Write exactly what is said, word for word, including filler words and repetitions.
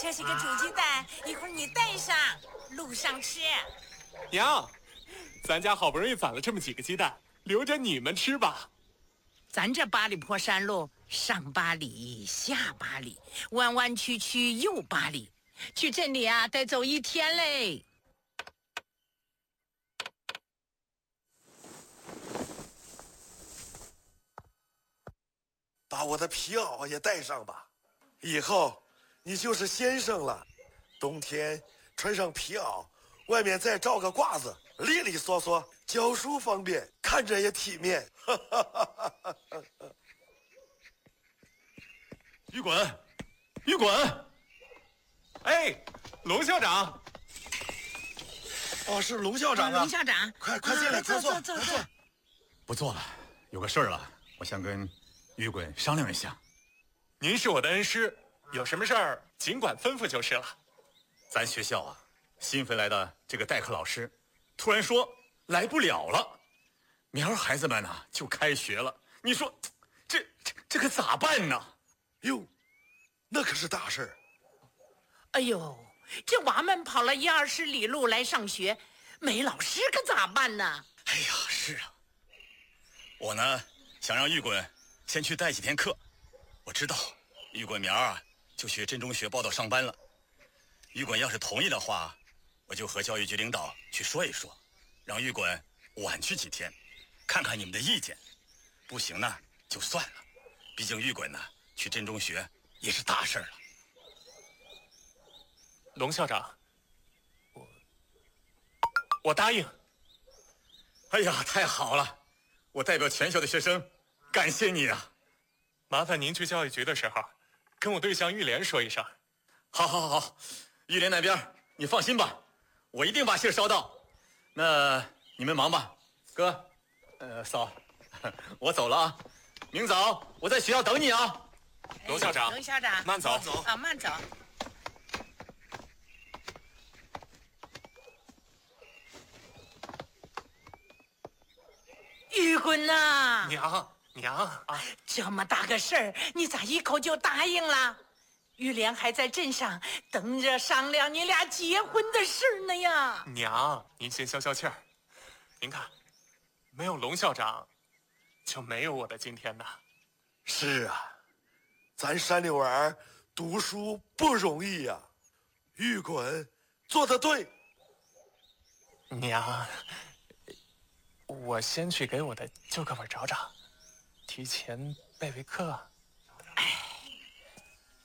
这是个煮鸡蛋，一会儿你带上，路上吃。 娘，咱家好不容易攒了这么几个鸡蛋，留着你们吃吧。 咱这八里坡山路，上八里，下八里，弯弯曲曲又八里，去镇里啊得走一天嘞。 把我的皮袄也带上吧，以后你就是先生了。冬天穿上皮袄，外面再罩个褂子，利利索索，教书方便，看着也体面。 于滚，于滚！ 哎，龙校长。 哦，是龙校长啊！ 龙校长， 快快进来， 坐坐坐坐坐。 不坐了，有个事儿了，我想跟于滚商量一下。 您是我的恩师，有什么事儿尽管吩咐就是了。 咱学校啊，新回来的这个代课老师，突然说来不了了，明儿孩子们呢就开学了。你说，这这这可咋办呢？ 哟，那可是大事儿。 哎呦，这娃们跑了一二十里路来上学，没老师可咋办呢？ 哎呀，是啊，我呢想让玉滚先去带几天课。我知道玉滚明儿啊就去镇中学报道上班了。玉滚要是同意的话，我就和教育局领导去说一说，让玉滚晚去几天，看看你们的意见。不行呢就算了，毕竟玉滚呢去镇中学也是大事了。 龙校长，我我答应。 哎呀，太好了！我代表全校的学生感谢你啊！ 麻烦您去教育局的时候，跟我对象玉莲说一声。 好，好，好，好，玉莲那边你放心吧，我一定把信捎到。那你们忙吧，哥，呃，嫂，我走了啊，明早我在学校等你啊。 龙校长， 龙校长， 慢走， 慢走啊，慢走。玉滚呐， 娘娘啊， 这么大个事儿，你咋一口就答应了？玉莲还在镇上等着商量你俩结婚的事呢呀。 娘，您先消消气儿。您看，没有龙校长，就没有我的今天呐。 是啊，咱山里娃儿读书不容易呀、啊。玉滚做得对。 娘，我先去给我的旧课本找找，提前备备课。